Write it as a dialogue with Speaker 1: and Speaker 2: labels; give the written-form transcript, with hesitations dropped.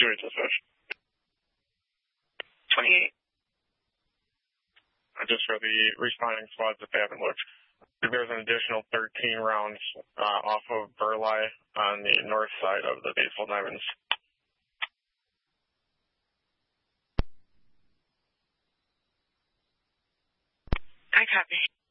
Speaker 1: dispatch.
Speaker 2: 28.
Speaker 1: Just for the responding squads, if they haven't looked, there's an additional 13 rounds off of Burleigh on the north side of the Batesville Diamonds.
Speaker 2: I copy.